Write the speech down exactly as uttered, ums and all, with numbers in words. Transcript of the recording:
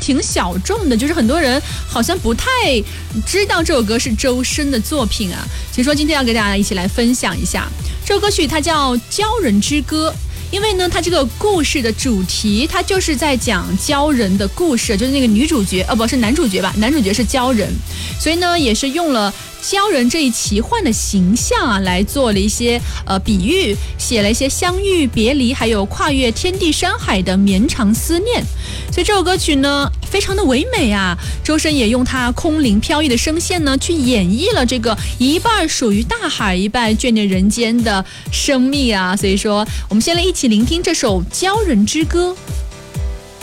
挺小众的，就是很多人好像不太知道这首歌是周深的作品啊。所以说今天要给大家一起来分享一下这首歌曲，它叫《鲛人之歌》。因为呢，它这个故事的主题，它就是在讲鲛人的故事，就是那个女主角，呃，不是男主角吧？男主角是鲛人，所以呢，也是用了鲛人这一奇幻的形象啊，来做了一些呃比喻，写了一些相遇、别离，还有跨越天地山海的绵长思念。所以这首歌曲呢，非常的唯美啊。周深也用他空灵飘逸的声线呢，去演绎了这个一半属于大海，一半眷恋人间的生命啊。所以说，我们先来一起聆听这首《鲛人之歌》。